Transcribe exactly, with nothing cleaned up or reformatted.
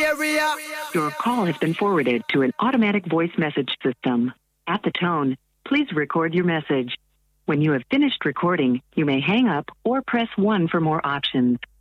area. Your call has been forwarded to an automatic voice message system. At the tone, please record your message. When you have finished recording, you may hang up or press one for more options.